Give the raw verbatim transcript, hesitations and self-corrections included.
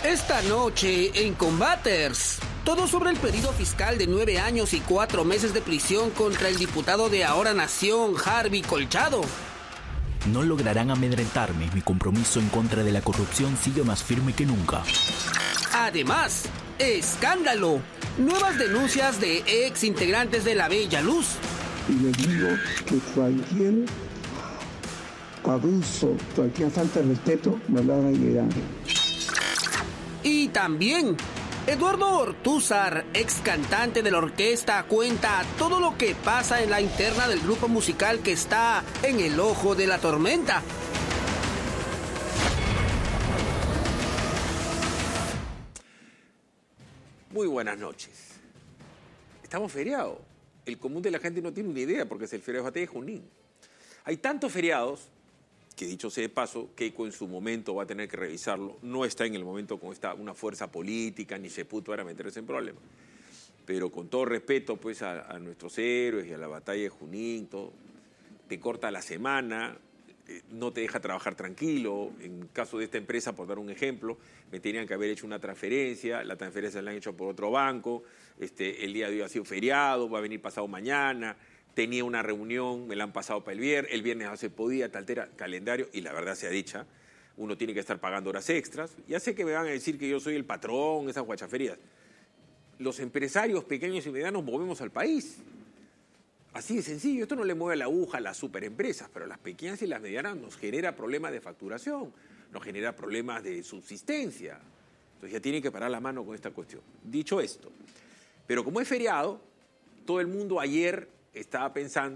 Esta noche en Combaters, todo sobre el pedido fiscal de nueve años y cuatro meses de prisión contra el diputado de Ahora Nación, Harvey Colchado. No lograrán amedrentarme, mi compromiso en contra de la corrupción sigue más firme que nunca. Además, escándalo, nuevas denuncias de ex integrantes de La Bella Luz. Y les digo que cualquier abuso, cualquier falta de respeto, me lo hagan llegar. Y también, Eduardo Ortúzar, ex cantante de la orquesta, cuenta todo lo que pasa en la interna del grupo musical que está en el ojo de la tormenta. Muy buenas noches. Estamos feriados. El común de la gente no tiene una idea porque es el feriado de Junín. Hay tantos feriados que, dicho sea de paso, Keiko en su momento va a tener que revisarlo. No está en el momento con esta, una fuerza política, ni se puto para meterse en problemas. Pero con todo respeto pues, a, a nuestros héroes y a la batalla de Junín, todo, te corta la semana, eh, no te deja trabajar tranquilo. En caso de esta empresa, por dar un ejemplo, me tenían que haber hecho una transferencia, la transferencia la han hecho por otro banco, este, el día de hoy ha sido feriado, va a venir pasado mañana. Tenía una reunión, me la han pasado para el viernes, el viernes no se podía, te altera el calendario y la verdad sea dicha, uno tiene que estar pagando horas extras. Ya sé que me van a decir que yo soy el patrón, esas guachaferías. Los empresarios pequeños y medianos movemos al país. Así de sencillo, esto no le mueve a la aguja a las superempresas, pero las pequeñas y las medianas nos genera problemas de facturación, nos genera problemas de subsistencia. Entonces ya tienen que parar la mano con esta cuestión. Dicho esto, pero como es feriado, todo el mundo ayer estaba pensando